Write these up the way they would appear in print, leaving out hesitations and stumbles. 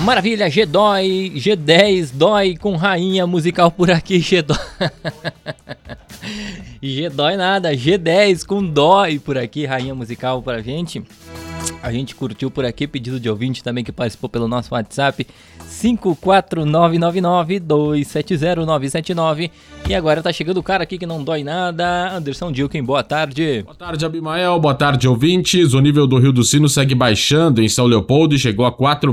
Maravilha, G10 dói com rainha musical por aqui, G-dói. G-dói nada, G10 com dói por aqui, rainha musical pra gente. A gente curtiu por aqui, pedido de ouvinte também que participou pelo nosso WhatsApp 54999-270-979. E agora tá chegando o cara aqui que não dói nada, Anderson Dilken, boa tarde. Boa tarde, Abimael, boa tarde, ouvintes. O nível do Rio do Sino segue baixando em São Leopoldo e chegou a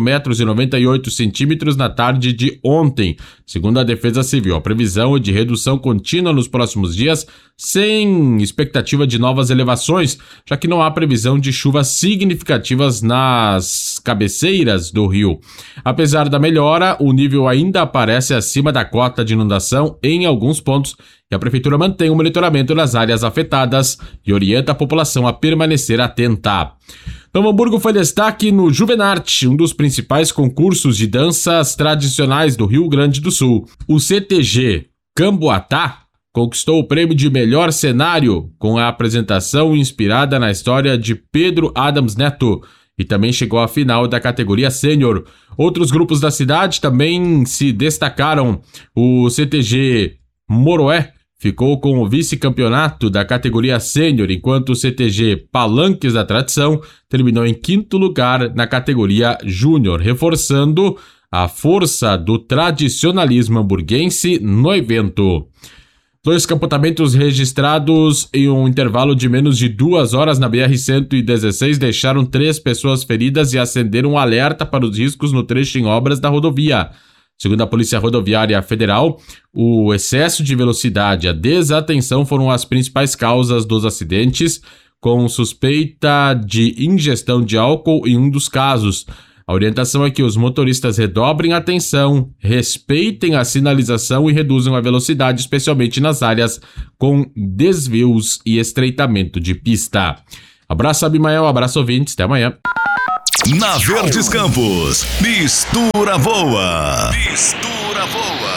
4,98 metros na tarde de ontem. Segundo a Defesa Civil, a previsão é de redução contínua nos próximos dias, sem expectativa de novas elevações, já que não há previsão de chuvas significativas nas cabeceiras do rio. Apesar da melhora, o nível ainda aparece acima da cota de inundação em alguns pontos e a Prefeitura mantém o monitoramento nas áreas afetadas e orienta a população a permanecer atenta. Novo Hamburgo foi destaque no Juvenarte, um dos principais concursos de danças tradicionais do Rio Grande do Sul. O CTG Camboatá conquistou o prêmio de melhor cenário com a apresentação inspirada na história de Pedro Adams Neto e também chegou à final da categoria sênior. Outros grupos da cidade também se destacaram. O CTG Moroé ficou com o vice-campeonato da categoria sênior, enquanto o CTG Palanques da Tradição terminou em quinto lugar na categoria júnior, reforçando a força do tradicionalismo hamburguense no evento. 2 capotamentos registrados em um intervalo de menos de 2 horas na BR-116 deixaram 3 pessoas feridas e acenderam um alerta para os riscos no trecho em obras da rodovia. Segundo a Polícia Rodoviária Federal, o excesso de velocidade e a desatenção foram as principais causas dos acidentes, com suspeita de ingestão de álcool em um dos casos. A orientação é que os motoristas redobrem a atenção, respeitem a sinalização e reduzam a velocidade, especialmente nas áreas com desvios e estreitamento de pista. Abraço, Abimael, abraço, ouvintes, até amanhã. Na Verdes Campos, mistura boa. Mistura boa.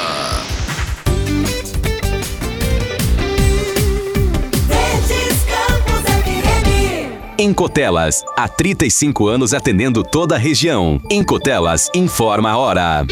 Em Cotelas, há 35 anos atendendo toda a região. Em Cotelas, informa a hora.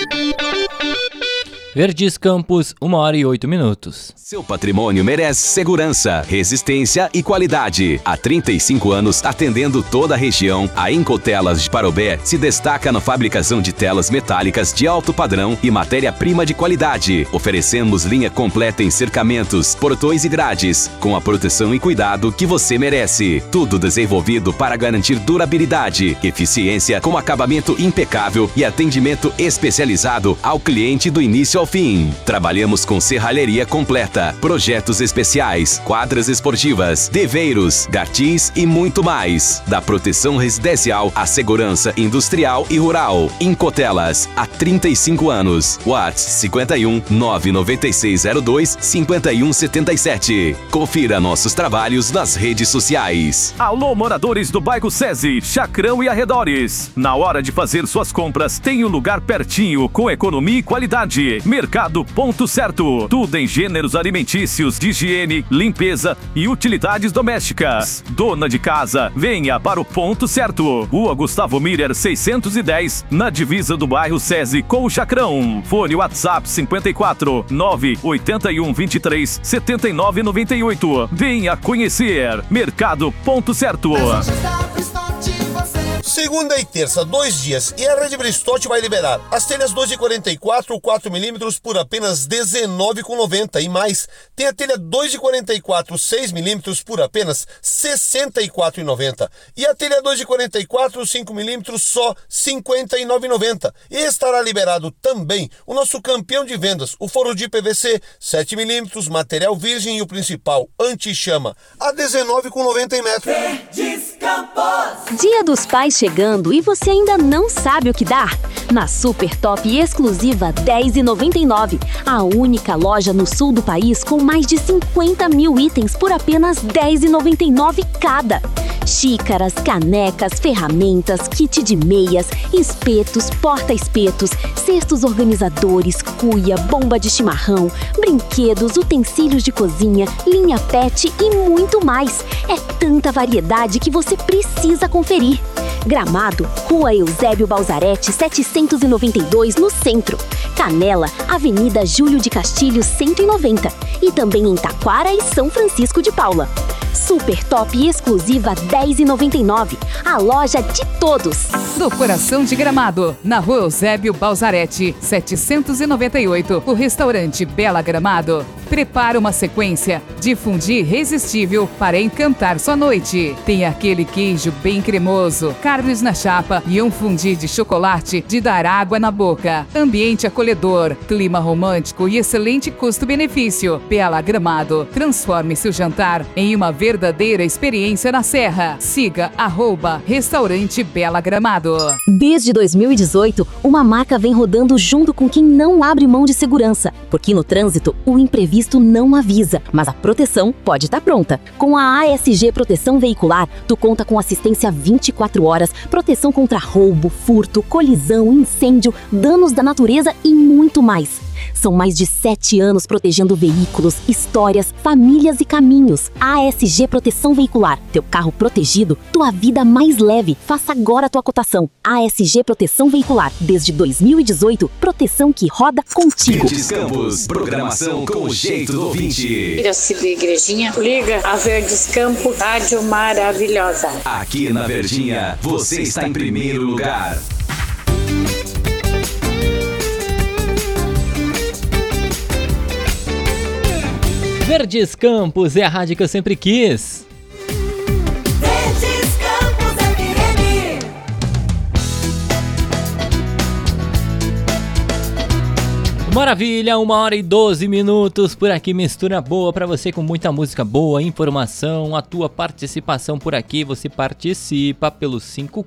Verdes Campos, 1h08. Seu patrimônio merece segurança, resistência e qualidade. Há 35 anos atendendo toda a região, a Incotelas de Parobé se destaca na fabricação de telas metálicas de alto padrão e matéria-prima de qualidade. Oferecemos linha completa em cercamentos, portões e grades, com a proteção e cuidado que você merece. Tudo desenvolvido para garantir durabilidade, eficiência com acabamento impecável e atendimento especializado ao cliente do início ao fim. Trabalhamos com serralheria completa, projetos especiais, quadras esportivas, deveiros, gartis e muito mais. Da proteção residencial à segurança industrial e rural. Incotelas, há 35 anos. WhatsApp 51 99602 5177. Confira nossos trabalhos nas redes sociais. Alô, moradores do bairro SESI, Chacrão e arredores. Na hora de fazer suas compras, tem um lugar pertinho com economia e qualidade. Mercado Ponto Certo. Tudo em gêneros alimentícios, de higiene, limpeza e utilidades domésticas. Dona de casa, venha para o Ponto Certo. Rua Gustavo Miller 610, na divisa do bairro SESI com o Chacrão. Fone WhatsApp 54 981 23 79 98. Venha conhecer. Mercado Ponto Certo. Segunda e terça, 2 dias, e a Rede Bristotti vai liberar as telhas 2,44 4mm por apenas R$19,90 e mais. Tem a telha 2,44 6mm por apenas R$64,90 e a telha 2,44 5mm só R$59,90. E estará liberado também o nosso campeão de vendas, o forro de PVC 7mm, material virgem e o principal, anti-chama, a R$19,90 em metro. Verdes Campos. Dia dos Pais chegando e você ainda não sabe o que dar? Na Super Top exclusiva R$10,99. A única loja no sul do país com mais de 50 mil itens por apenas R$10,99 cada. Xícaras, canecas, ferramentas, kit de meias, espetos, porta-espetos, cestos organizadores, cuia, bomba de chimarrão, brinquedos, utensílios de cozinha, linha pet e muito mais. É tanta variedade que você precisa conferir. Gramado, Rua Eusébio Balzarete, 792, no centro. Canela, Avenida Júlio de Castilhos, 190. E também em Taquara e São Francisco de Paula. Super Top exclusiva R$10,99. A loja de todos. Do coração de Gramado, na Rua Eusébio Balzarete, 798, o restaurante Bela Gramado prepara uma sequência de fundi irresistível para encantar sua noite. Tem aquele queijo bem cremoso, carnes na chapa e um fundi de chocolate de dar água na boca. Ambiente acolhedor, clima romântico e excelente custo-benefício. Bela Gramado, transforme seu jantar em uma verdadeira experiência na Serra. Siga @restaurante Bela Gramado. Desde 2018, uma marca vem rodando junto com quem não abre mão de segurança, porque no trânsito o imprevisto não avisa, mas a proteção pode estar pronta. Com a ASG Proteção Veicular, tu conta com assistência 24 horas, proteção contra roubo, furto, colisão, incêndio, danos da natureza e muito mais. São mais de 7 anos protegendo veículos, histórias, famílias e caminhos. ASG Proteção Veicular. Teu carro protegido, tua vida mais leve. Faça agora a tua cotação. ASG Proteção Veicular. Desde 2018, proteção que roda contigo. Verdes Campos, programação com o jeito do ouvinte. Piracicaba Igrejinha, liga a Verdes Campos, rádio maravilhosa. Aqui na Verdinha, você está em primeiro lugar. Verdes Campos é a rádio que eu sempre quis. Verdes Campos FM. Maravilha, 1h12 por aqui, mistura boa pra você com muita música boa, informação, a tua participação por aqui, você participa pelo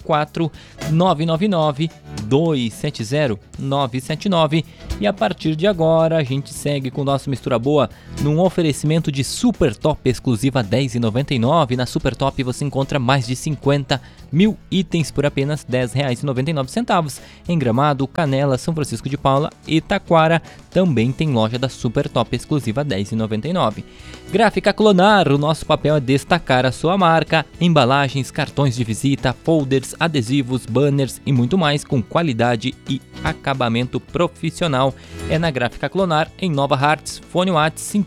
54999-270-979 e a partir de agora a gente segue com o nosso Mistura Boa num oferecimento de Super Top exclusiva R$10,99. Na Super Top você encontra mais de 50 mil itens por apenas R$10,99. Em Gramado, Canela, São Francisco de Paula e Taquara também tem loja da Super Top exclusiva R$10,99. Gráfica Clonar, o nosso papel é destacar a sua marca, embalagens, cartões de visita, folders, adesivos, banners e muito mais com qualidade e acabamento profissional. É na Gráfica Clonar, em Nova Hartz, fone WhatsApp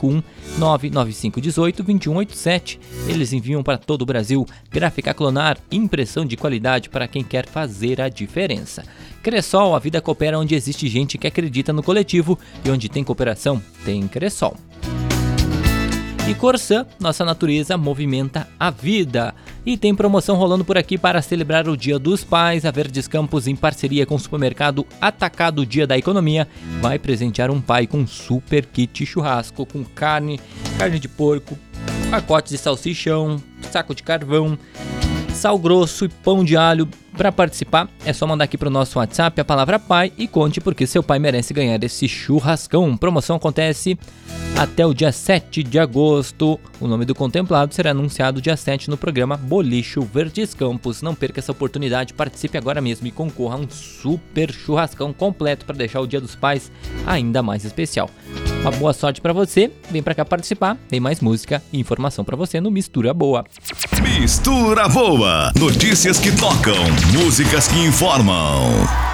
51995182187. Eles enviam para todo o Brasil. Gráfica Clonar, impressão de qualidade para quem quer fazer a diferença. Cressol, a vida coopera onde existe gente que acredita no coletivo e onde tem cooperação, tem Cressol. E Corsã, nossa natureza movimenta a vida. E tem promoção rolando por aqui para celebrar o Dia dos Pais. A Verdes Campos, em parceria com o supermercado Atacado Dia da Economia, vai presentear um pai com um super kit churrasco com carne de porco, pacotes de salsichão, saco de carvão, sal grosso e pão de alho. Para participar, é só mandar aqui para o nosso WhatsApp a palavra pai e conte porque seu pai merece ganhar esse churrascão. Promoção acontece até o dia 7 de agosto. O nome do contemplado será anunciado dia 7 no programa Bolicho Verdes Campos. Não perca essa oportunidade, participe agora mesmo e concorra a um super churrascão completo para deixar o Dia dos Pais ainda mais especial. Uma boa sorte para você, vem para cá participar, tem mais música e informação para você no Mistura Boa. Mistura Boa, notícias que tocam, músicas que informam.